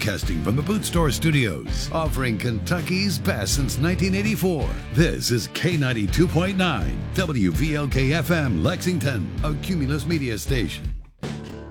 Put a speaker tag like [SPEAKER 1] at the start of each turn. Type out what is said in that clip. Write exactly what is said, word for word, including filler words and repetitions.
[SPEAKER 1] Broadcasting from the Boot Store Studios, offering Kentucky's best since nineteen eighty-four. This is K ninety-two point nine, W V L K F M, Lexington, a Cumulus Media station.